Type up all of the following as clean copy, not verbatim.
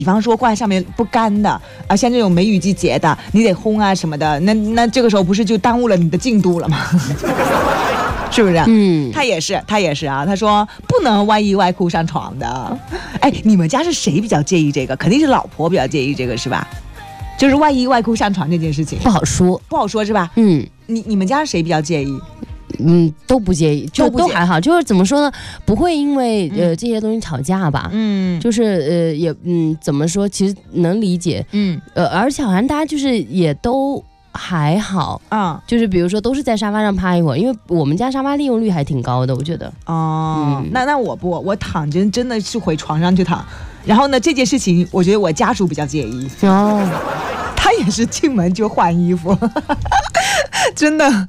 比方说挂在上面不干的啊，像这种梅雨季节的，你得烘啊什么的，那这个时候不是就耽误了你的进度了吗？是不是？他也是啊。他说不能外衣外裤上床的。哎，你们家是谁比较介意这个？肯定是老婆比较介意这个，是吧？就是外衣外裤上床这件事情， 不好说是吧？你们家谁比较介意？ 都不介意，就都还好，就是怎么说呢，不会因为这些东西吵架吧，就是也怎么说，其实能理解，而且好像大家就是也都还好啊，就是比如说都是在沙发上趴一会儿，因为我们家沙发利用率还挺高的，我觉得。 那我不，我躺着真的是回床上去躺，然后呢这件事情，我觉得我家属比较介意他也是进门就换衣服，真的。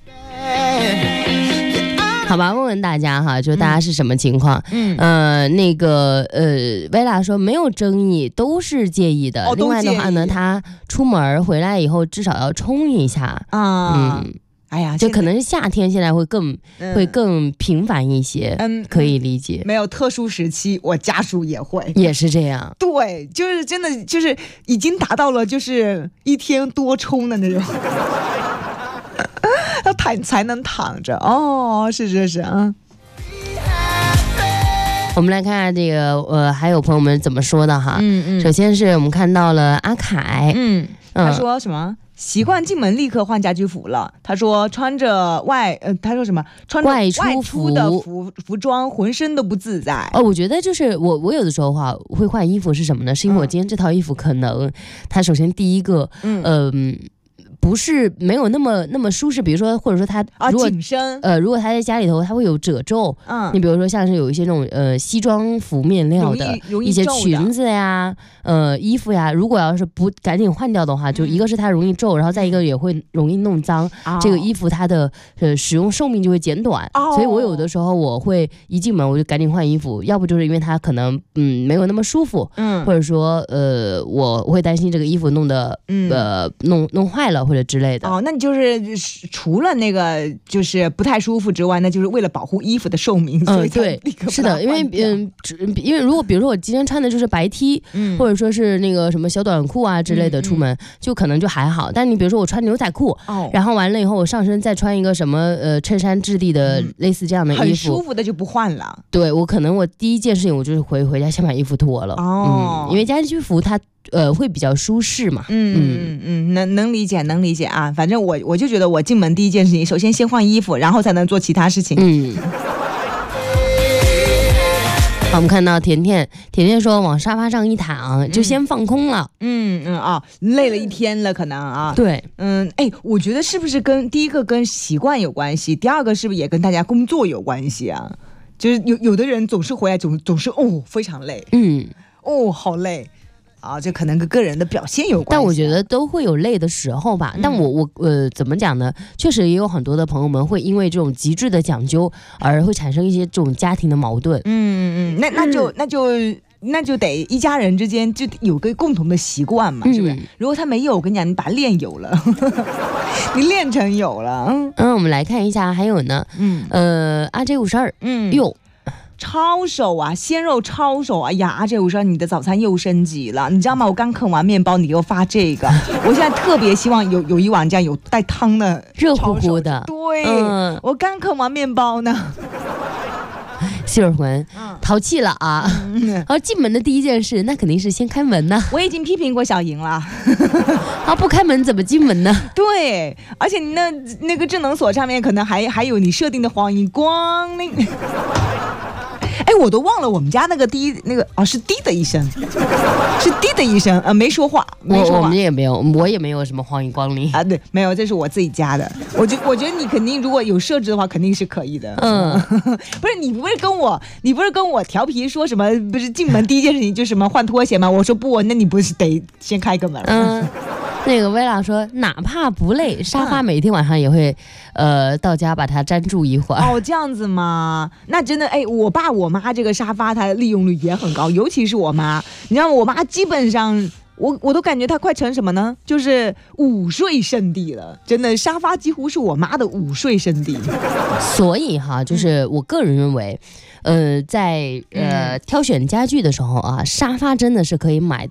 好吧，问问大家哈，就大家是什么情况？那个薇拉说没有争议，都是介意的。另外的话呢，他出门回来以后至少要冲一下啊。 哎呀， 就可能是夏天现在会更频繁一些，可以理解。 没有特殊时期，我家属也是这样。对，就是真的就是已经达到了就是一天多冲的那种。要才能躺着是啊。 我们来看看这个还有朋友们怎么说的哈。首先是我们看到了阿凯， 他说什么？习惯进门立刻换家居服了。他说穿着他说什么？穿着外出的服装，浑身都不自在。 我觉得就是我有的时候话会换衣服是什么呢？是因为我今天这套衣服可能它首先第一个不是没有那么舒适，比如说或者说它如果紧身如果它在家里头它会有褶皱，你比如说像是有一些那种西装服面料的一些裙子呀衣服呀，如果要是不赶紧换掉的话，就一个是它容易皱，然后再一个也会容易弄脏，这个衣服它的使用寿命就会减短，所以我有的时候我会一进门我就赶紧换衣服，要不就是因为它可能没有那么舒服，或者说我会担心这个衣服弄得弄坏了或者之类的。 那你就是除了那个就是不太舒服之外，那就是为了保护衣服的寿命，所以对，是的，因为如果比如说我今天穿的就是白 T，或者说是那个什么小短裤啊之类的出门，就可能就还好。但你比如说我穿牛仔裤，然后完了以后我上身再穿一个什么衬衫质地的类似这样的衣服， 很舒服的就不换了。 对，我可能我第一件事情我就是回家先把衣服脱了。因为家居服它会比较舒适嘛。 能理解啊。反正我就觉得我进门第一件事情，首先先换衣服，然后才能做其他事情。 好，我们看到甜甜说往沙发上一躺就先放空了。 累了一天了可能啊。 对， 我觉得是不是第一个跟习惯有关系，第二个是不是也跟大家工作有关系啊？就是有的人总是回来总是非常累，好累。这可能跟个人的表现有关系， 但我觉得都会有累的时候吧。但我怎么讲呢？确实也有很多的朋友们会因为这种极致的讲究而会产生一些这种家庭的矛盾。 那就得一家人之间就有个共同的习惯嘛，是不是？如果他没有，我跟你讲，你把它练有了，你练成有了。 我们来看一下，还有呢，阿 J52，哟。 抄手啊，鲜肉抄手啊呀！这我说你的早餐又升级了，你知道吗？我刚啃完面包，你给我发这个，我现在特别希望有一碗这样有带汤的热乎乎的。 对，我刚啃完面包呢。 希尔魂淘气了啊！然后进门的第一件事，那肯定是先开门呢。 我已经批评过小莹了， 不开门怎么进门呢？ 对，而且你那个智能锁上面可能还有你设定的黄荧光那。我都忘了我们家那个是滴的一声，是滴的一声，没说话， 我们也没有，我也没有什么黄荧光临啊，对，没有，这是我自己家的。我觉得你肯定如果有设置的话，肯定是可以的。不是你不是跟我调皮说什么？不是进门第一件事情就什么换拖鞋吗？我说不，那你不是得先开个门？ 那个薇拉说，哪怕不累，沙发每天晚上也会，到家把它粘住一会儿。 这样子吗？那真的，我爸我妈这个沙发它的利用率也很高，尤其是我妈。你知道我妈基本上我都感觉它快成什么呢？就是午睡圣地了，真的，沙发几乎是我妈的午睡圣地。 所以哈，就是我个人认为，在挑选家具的时候啊，沙发真的是可以买